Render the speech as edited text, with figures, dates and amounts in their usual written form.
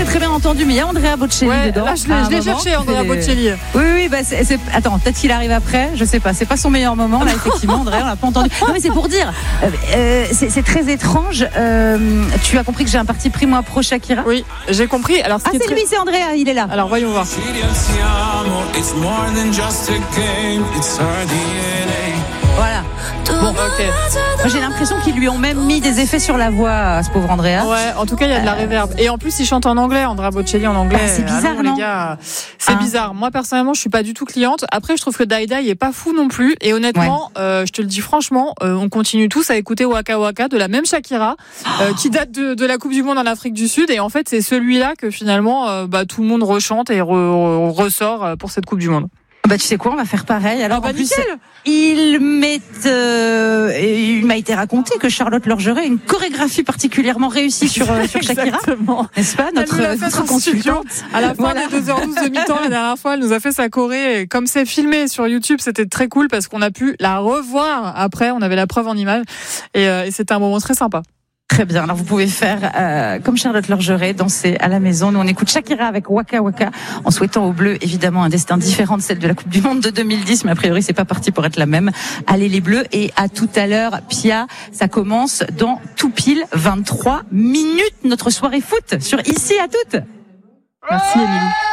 très bien entendu, mais il y a Andrea Bocelli dedans. Là, je l'ai cherché, Andrea Bocelli. Oui, attends, peut-être qu'il arrive après, je sais pas. C'est pas son meilleur moment, là, effectivement, Andrea, on l'a pas entendu. Non, mais c'est pour dire, c'est très étrange. Tu as compris que j'ai un parti pris, moi, pro Shakira? Oui, j'ai compris. Alors, c'est lui, c'est Andrea, il est là. Alors, voyons voir. Voilà. Bon, ok. Moi, j'ai l'impression qu'ils lui ont même mis des effets sur la voix, à ce pauvre Andrea. Ouais, en tout cas, il y a de la réverb. Et en plus, il chante en anglais, Andrea Bocelli en anglais. C'est bizarre, alors, non, les gars, c'est bizarre. Moi, personnellement, je suis pas du tout cliente. Après, je trouve que Die Die est pas fou non plus. Et honnêtement, je te le dis franchement, on continue tous à écouter Waka Waka de la même Shakira, qui date de la Coupe du Monde en Afrique du Sud. Et en fait, c'est celui-là que finalement, tout le monde rechante et ressort pour cette Coupe du Monde. Tu sais quoi, on va faire pareil. Alors, en plus, il m'a été raconté que Charlotte Lorgeret a une chorégraphie particulièrement réussie sur Shakira. Exactement. N'est-ce pas, notre consultante. À la fin des 2h12 de mi-temps, la dernière fois, elle nous a fait sa choré. Et comme c'est filmé sur YouTube, c'était très cool parce qu'on a pu la revoir après. On avait la preuve en image. Et c'était un moment très sympa. Très bien. Alors, vous pouvez faire comme Charlotte Lorgeret, danser à la maison. Nous, on écoute Shakira avec Waka Waka, en souhaitant aux Bleus, évidemment, un destin différent de celle de la Coupe du Monde de 2010. Mais a priori, c'est pas parti pour être la même. Allez, les Bleus. Et à tout à l'heure, Pia, ça commence dans tout pile 23 minutes. Notre soirée foot sur Ici à toutes. Merci, Émilie.